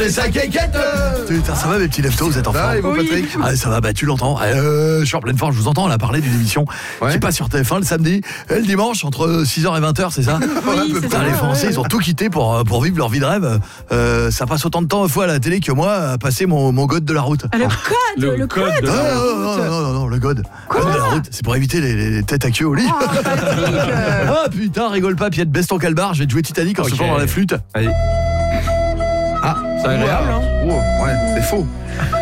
C'est ça quéquette. Putain, ça va mes petits leftos, vous êtes en forme? Et vous, Patrick? Ah, ça va, bah tu l'entends. Je suis en pleine forme, je vous entends, on a parlé d'une émission qui passe sur TF1 le samedi et le dimanche entre 6h et 20h, c'est ça? Oui, c'est Putain, ça, les Français, ils ont tout quitté pour vivre leur vie de rêve. Ça passe autant de temps fois à la télé que moi à passer mon god de la route. Ah, le code de la Non, le god. Code de la route, c'est pour éviter les têtes à queue au lit. Ah putain, rigole pas, Piette, baisse ton calbar, je vais te jouer Titanic en soufflant dans la flûte. Allez. Ah, C'est agréable, hein. Ouais, c'est faux.